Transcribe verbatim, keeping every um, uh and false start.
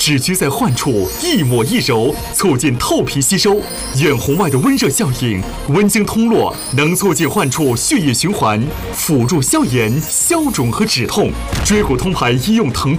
只需在患处一抹一揉，促进透皮吸收。远红外的温热效应，温经通络，能促进患处血液循环，辅助消炎、消肿和止痛。椎骨通牌医用疼